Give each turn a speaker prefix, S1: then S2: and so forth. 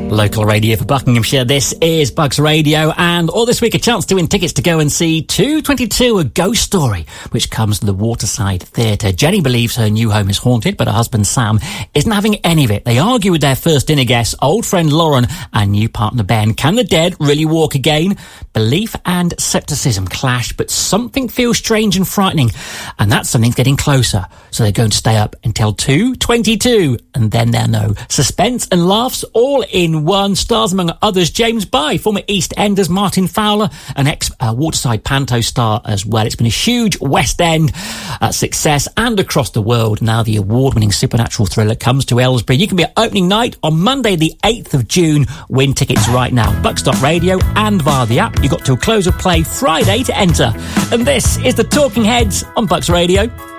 S1: Local radio for Buckinghamshire. This is Bugs Radio, and all this week a chance to win tickets to go and see 222, A Ghost Story, which comes to the Waterside Theatre. Jenny believes her new home is haunted, but her husband Sam isn't having any of it. They argue with their first dinner guests, old friend Lauren and new partner Ben. Can the dead really walk again? Belief and scepticism clash, but something feels strange and frightening, and that something's getting closer. So they're going to stay up until 2:22, and then they'll know. Suspense and laughs all in one. Stars among others James Bye, former EastEnders Martin Fowler, an ex-Waterside Panto star as well. It's been a huge West End success and across the world. Now the award-winning supernatural thriller comes to Aylesbury. You can be at opening night on Monday the 8th of June. Win tickets right now. Bucks.radio and via the app. You've got till close of play Friday to enter. And this is the Talking Heads on Bucks Radio.